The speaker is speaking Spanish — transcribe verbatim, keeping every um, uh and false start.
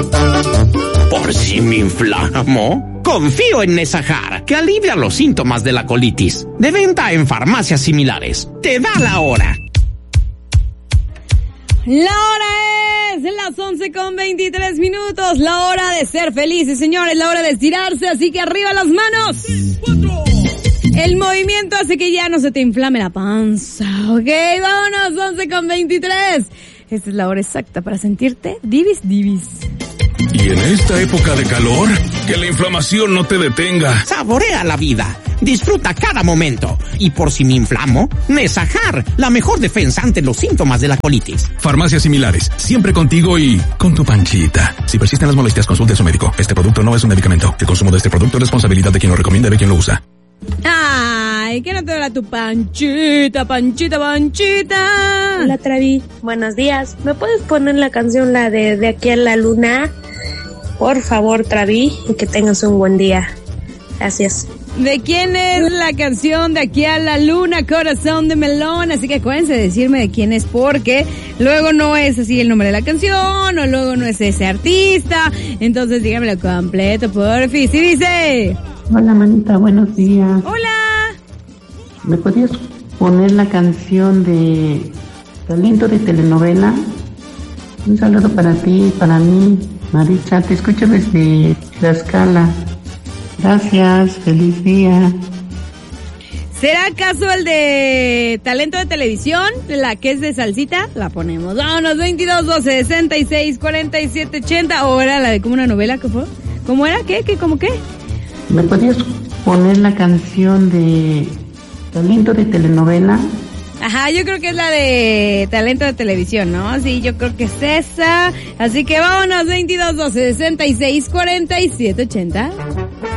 ¿Por si me inflamo? Confío en Nesajar, que alivia los síntomas de la colitis. De venta en farmacias similares. Te da la hora. La hora es las once con veintitrés minutos. La hora de ser felices, señores. La hora de estirarse, así que arriba las manos. El movimiento hace que ya no se te inflame la panza. Ok, vámonos, once con veintitrés. Esta es la hora exacta para sentirte divis divis. Y en esta época de calor, que la inflamación no te detenga. Saborea la vida. Disfruta cada momento. Y por si me inflamo, Nesajar, la mejor defensa ante los síntomas de la colitis. Farmacias similares, siempre contigo y con tu panchita. Si persisten las molestias, consulte a su médico. Este producto no es un medicamento. El consumo de este producto es responsabilidad de quien lo recomienda y de quien lo usa. Ay, que no te da tu panchita, panchita, panchita. Hola, Travi. Buenos días. ¿Me puedes poner la canción, la de De aquí a la luna? Por favor, Travi, y que tengas un buen día. Gracias. ¿De quién es la canción De aquí a la luna? Corazón de melón. Así que acuérdense de decirme de quién es, porque luego no es así el nombre de la canción, o luego no es ese artista. Entonces dígamelo completo, porfi. Sí dice... Hola, manita, buenos días. Hola. ¿Me podías poner la canción de Talento de telenovela? Un saludo para ti, para mí, Maritza. Te escucho desde Tlaxcala. Gracias, feliz día. ¿Será acaso el de Talento de televisión? La que es de salsita, la ponemos. Vámonos, veintidós, doce, sesenta y seis, cuarenta y siete, ochenta. ¿O era la de como una novela? ¿Qué fue? ¿Cómo era? ¿Qué? ¿Qué? ¿Cómo qué? ¿Me podías poner la canción de Talento de telenovela? Ajá, yo creo que es la de Talento de televisión, ¿no? Sí, yo creo que es esa. Así que vámonos, veintidós, doce, sesenta y seis, cuarenta y siete, ochenta.